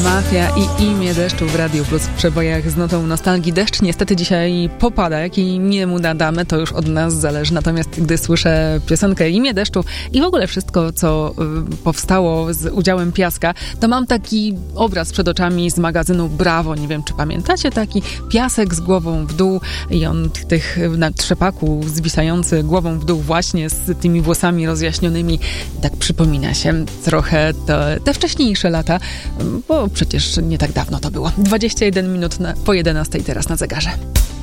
Mafia i Imię Deszczu w Radiu Plus w przebojach z notą nostalgii. Deszcz niestety dzisiaj popada, jaki imię mu nadamy, to już od nas zależy. Natomiast gdy słyszę piosenkę Imię Deszczu i w ogóle wszystko, co powstało z udziałem Piaska, to mam taki obraz przed oczami z magazynu Brawo. Nie wiem, czy pamiętacie taki Piasek z głową w dół i on na trzepaku zwisający głową w dół właśnie z tymi włosami rozjaśnionymi. Tak przypomina się trochę te wcześniejsze lata, bo przecież nie tak dawno to było. 21 minut po 11 teraz na zegarze.